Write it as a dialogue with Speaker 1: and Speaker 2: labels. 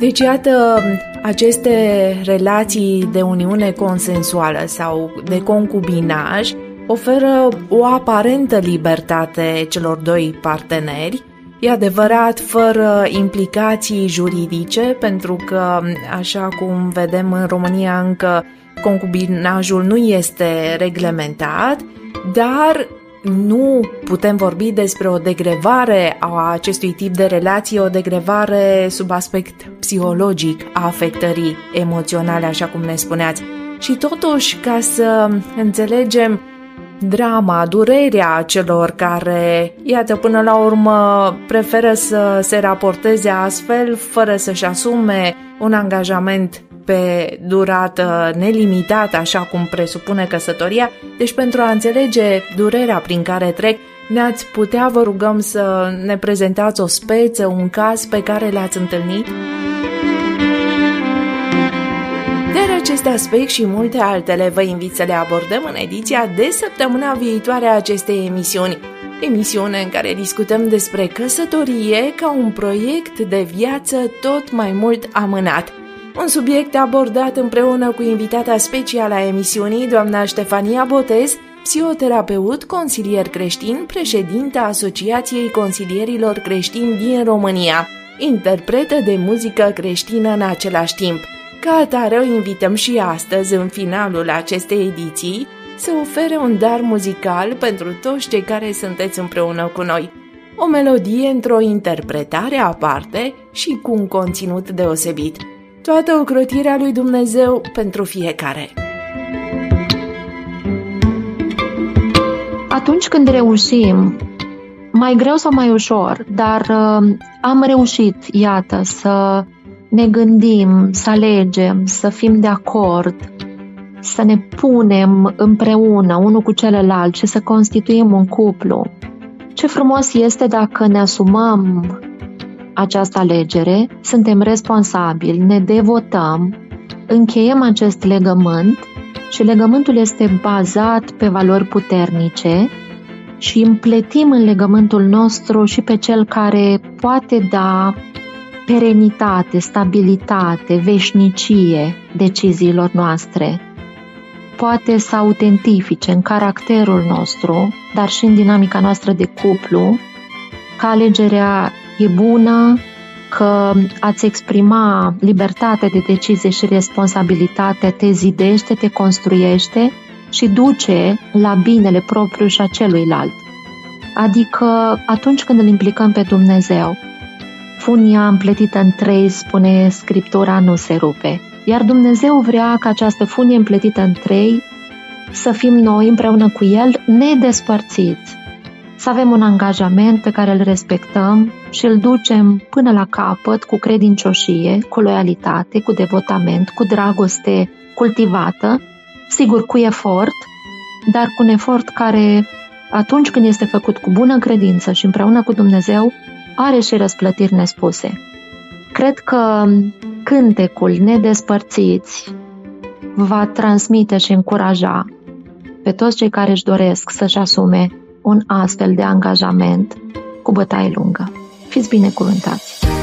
Speaker 1: Deci, iată, aceste relații de uniune consensuală sau de concubinaj oferă o aparentă libertate celor doi parteneri, e adevărat, fără implicații juridice, pentru că, așa cum vedem în România, încă concubinajul nu este reglementat, dar nu putem vorbi despre o degrevare a acestui tip de relații, o degrevare sub aspect psihologic a afectării emoționale, așa cum ne spuneați. Și totuși, ca să înțelegem drama, durerea celor care, iată, până la urmă preferă să se raporteze astfel, fără să-și asume un angajament pe durată nelimitată, așa cum presupune căsătoria. Deci, pentru a înțelege durerea prin care trec, ne-ați putea, vă rugăm, să ne prezentați o speță, un caz pe care l-ați întâlnit? Dar acest aspect și multe altele vă invit să le abordăm în ediția de săptămâna viitoare a acestei emisiuni. Emisiune în care discutăm despre căsătorie ca un proiect de viață tot mai mult amânat. Un subiect abordat împreună cu invitata specială a emisiunii, doamna Ștefania Botez, psihoterapeut, consilier creștin, președinta Asociației Consilierilor Creștini din România, interpretă de muzică creștină în același timp. Ca atare, o invităm și astăzi, în finalul acestei ediții, să ofere un dar muzical pentru toți cei care sunteți împreună cu noi. O melodie într-o interpretare aparte și cu un conținut deosebit. Toată ocrotirea lui Dumnezeu pentru fiecare.
Speaker 2: Atunci când reușim, mai greu sau mai ușor, dar am reușit, iată, să ne gândim, să alegem, să fim de acord, să ne punem împreună unul cu celălalt și să constituim un cuplu. Ce frumos este dacă ne asumăm această alegere, suntem responsabili, ne devotăm, încheiem acest legământ și legământul este bazat pe valori puternice și împletim în legământul nostru și pe cel care poate da perenitate, stabilitate, veșnicie deciziilor noastre. Poate să autentifice în caracterul nostru, dar și în dinamica noastră de cuplu, că alegerea e bună, că a-ți exprima libertate de decizie și responsabilitate te zidește, te construiește și duce la binele propriu și a celuilalt. Adică atunci când îl implicăm pe Dumnezeu, funia împletită în trei, spune Scriptura, nu se rupe. Iar Dumnezeu vrea ca această funie împletită în trei să fim noi împreună cu El nedespărțiți. Să avem un angajament pe care îl respectăm și îl ducem până la capăt cu credincioșie, cu loialitate, cu devotament, cu dragoste cultivată, sigur cu efort, dar cu un efort care, atunci când este făcut cu bună credință și împreună cu Dumnezeu, are și răsplătiri nespuse. Cred că cântecul Nedespărțiți va transmite și încuraja pe toți cei care își doresc să-și asume un astfel de angajament cu bătaie lungă. Fiți binecuvântați!